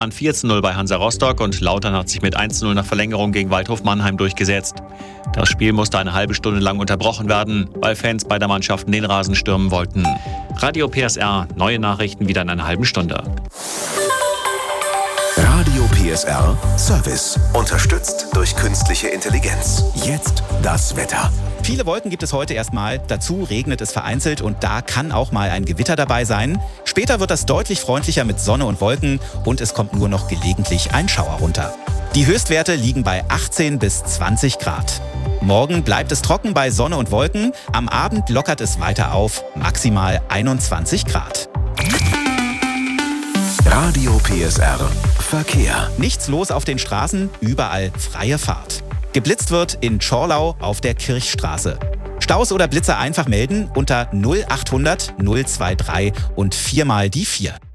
4:0 bei Hansa Rostock und Lautern hat sich mit 1:0 nach Verlängerung gegen Waldhof Mannheim durchgesetzt. Das Spiel musste eine halbe Stunde lang unterbrochen werden, weil Fans beider Mannschaften den Rasen stürmen wollten. Radio PSR, neue Nachrichten wieder in einer halben Stunde. Radio PSR Service, unterstützt durch künstliche Intelligenz. Jetzt das Wetter. Viele Wolken gibt es heute erstmal, dazu regnet es vereinzelt und da kann auch mal ein Gewitter dabei sein. Später wird das deutlich freundlicher mit Sonne und Wolken und es kommt nur noch gelegentlich ein Schauer runter. Die Höchstwerte liegen bei 18 bis 20 Grad. Morgen bleibt es trocken bei Sonne und Wolken, am Abend lockert es weiter auf, maximal 21 Grad. Radio PSR Verkehr. Nichts los auf den Straßen, überall freie Fahrt. Geblitzt wird in Zschorlau auf der Kirchstraße. Staus oder Blitzer einfach melden unter 0800 023 und 4 mal die 4.